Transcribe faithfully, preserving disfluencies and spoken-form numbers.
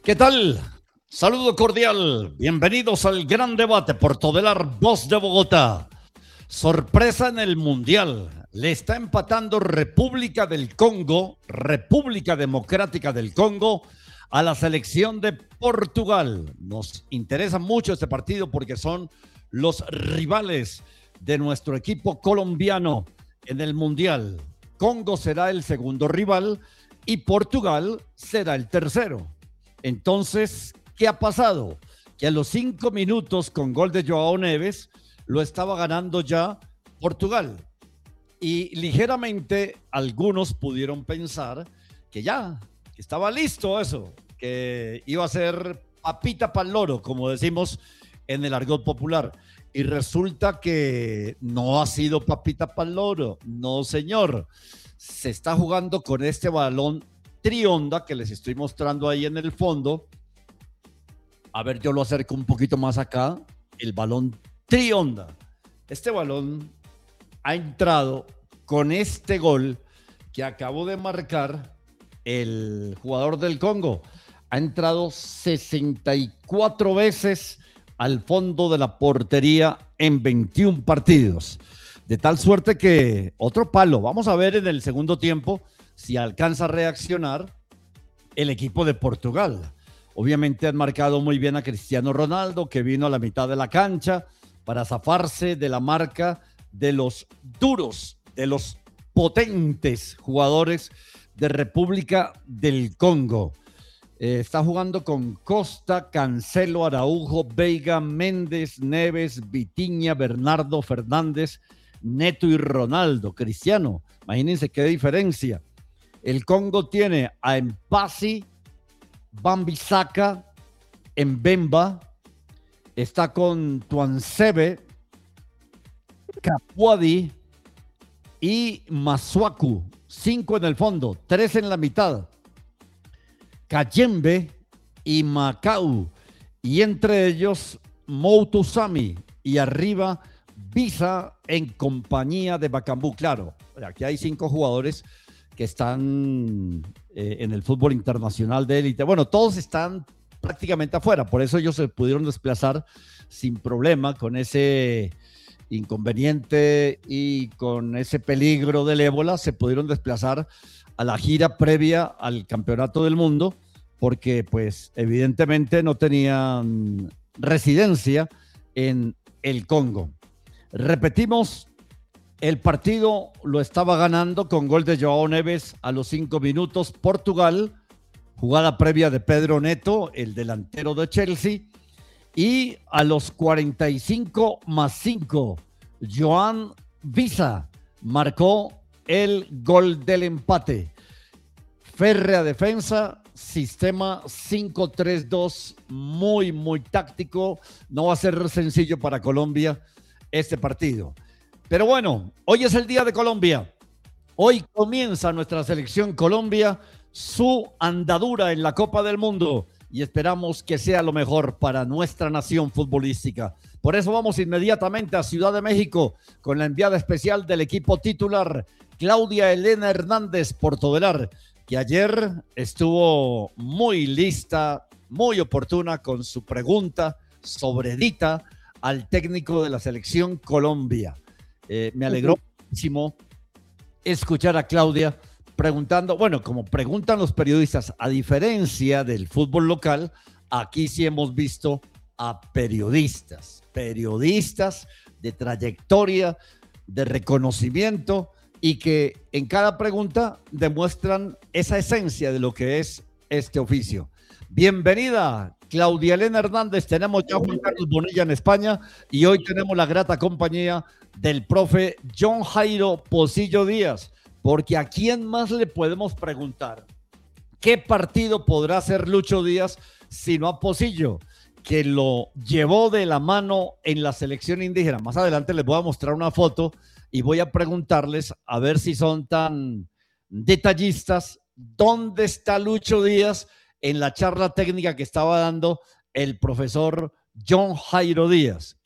¿Qué tal? Saludo cordial. Bienvenidos al gran debate por Todelar Voz de Bogotá. Sorpresa en el Mundial. Le está empatando República del Congo, República Democrática del Congo, a la selección de Portugal. Nos interesa mucho este partido porque son los rivales de nuestro equipo colombiano en el Mundial. Congo será el segundo rival y Portugal será el tercero. Entonces, ¿qué ha pasado? Que a los cinco minutos con gol de Joao Neves lo estaba ganando ya Portugal. Y ligeramente algunos pudieron pensar que ya, que estaba listo eso, que iba a ser papita pa'l loro, como decimos en el argot popular. Y resulta que no ha sido papita pa'l loro, no señor. Se está jugando con este balón trionda que les estoy mostrando ahí en el fondo. A ver, yo lo acerco un poquito más acá. El balón trionda. Este balón ha entrado con este gol que acabó de marcar el jugador del Congo. Ha entrado sesenta y cuatro veces al fondo de la portería en veintiún partidos. De tal suerte que otro palo. Vamos a ver en el segundo tiempo si alcanza a reaccionar el equipo de Portugal. Obviamente han marcado muy bien a Cristiano Ronaldo, que vino a la mitad de la cancha para zafarse de la marca de los duros, de los potentes jugadores de República del Congo. Eh, está jugando con Costa, Cancelo, Araujo, Veiga, Méndez, Neves, Vitinha, Bernardo, Fernández, Neto y Ronaldo. Cristiano, imagínense qué diferencia. El Congo tiene a Mpasi, Wan-Bissaka, Mbemba, está con Tuansebe, Capuadi y Masuaku. Cinco en el fondo, tres en la mitad. Kayembe y Macau. Y entre ellos Moutousami. Y arriba Visa en compañía de Bakambu. Claro, aquí hay cinco jugadores que están eh, en el fútbol internacional de élite. Bueno, todos están prácticamente afuera, por eso ellos se pudieron desplazar sin problema con ese inconveniente y con ese peligro del ébola, se pudieron desplazar a la gira previa al Campeonato del Mundo, porque pues evidentemente no tenían residencia en el Congo. Repetimos, el partido lo estaba ganando con gol de Joao Neves a los cinco minutos. Portugal, jugada previa de Pedro Neto, el delantero de Chelsea. Y a los cuarenta y cinco más cinco, Joan Visa marcó el gol del empate. Férrea defensa, sistema cinco tres dos, muy, muy táctico. No va a ser sencillo para Colombia este partido. Pero bueno, hoy es el día de Colombia. Hoy comienza nuestra selección Colombia su andadura en la Copa del Mundo y esperamos que sea lo mejor para nuestra nación futbolística. Por eso vamos inmediatamente a Ciudad de México con la enviada especial del equipo titular, Claudia Elena Hernández por Todelar, que ayer estuvo muy lista, muy oportuna con su pregunta sobredita al técnico de la selección Colombia. Eh, me alegró muchísimo escuchar a Claudia preguntando, bueno, como preguntan los periodistas, a diferencia del fútbol local, aquí sí hemos visto a periodistas, periodistas de trayectoria, de reconocimiento y que en cada pregunta demuestran esa esencia de lo que es este oficio. Bienvenida, Claudia Elena Hernández. Tenemos ya a Juan Carlos Bonilla en España y hoy tenemos la grata compañía del profe John Jairo Pocillo Díaz, porque ¿a quién más le podemos preguntar qué partido podrá hacer Lucho Díaz sino a Pocillo, que lo llevó de la mano en la selección indígena? Más adelante les voy a mostrar una foto y voy a preguntarles a ver si son tan detallistas. ¿Dónde está Lucho Díaz en la charla técnica que estaba dando el profesor John Jairo Díaz?